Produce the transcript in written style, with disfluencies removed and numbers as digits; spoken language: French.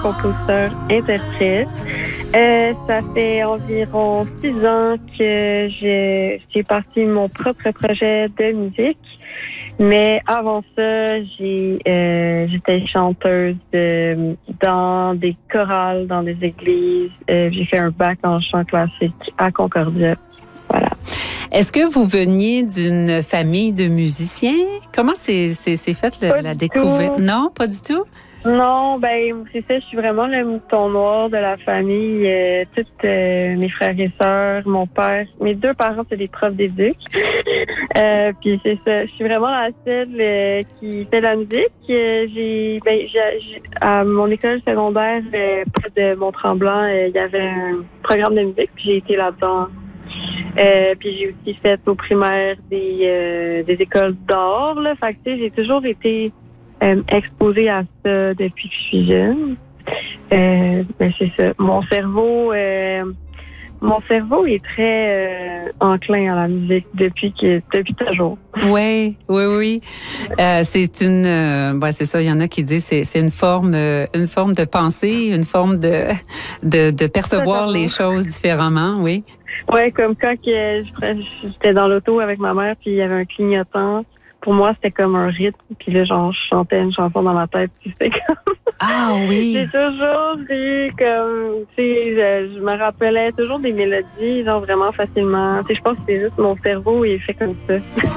compositeur-interprète. Ça fait environ 6 ans que j'ai parti mon propre projet de musique. Mais avant ça, j'étais chanteuse dans des chorales, dans des églises. J'ai fait un bac en chant classique à Concordia. Voilà. Est-ce que vous veniez d'une famille de musiciens? Comment c'est fait la découverte? Non, pas du tout? Non, c'est ça, je suis vraiment le mouton noir de la famille. Toutes mes frères et sœurs, mon père, mes 2 parents, c'est des profs d'éduc. Puis c'est ça, je suis vraiment la seule qui fait la musique. J'ai à mon école secondaire, près de Mont-Tremblant, il y avait un programme de musique, puis j'ai été là-dedans. Puis j'ai aussi fait au primaire des écoles d'art, là. Fait que tu sais, j'ai toujours été exposée à ça depuis que je suis jeune. C'est ça. Mon cerveau est très enclin à la musique depuis toujours. Oui. C'est c'est ça. Il y en a qui disent c'est une forme de pensée, une forme de percevoir les choses différemment. Oui. Ouais, comme quand j'étais dans l'auto avec ma mère puis il y avait un clignotant. Pour moi, c'était comme un rythme. Puis là, genre, je chantais une chanson dans ma tête. Puis c'était comme... Ah oui! J'ai toujours eu comme... Tu sais, je me rappelais toujours des mélodies, genre, vraiment facilement. Tu sais, je pense que c'est juste mon cerveau, il est fait comme ça.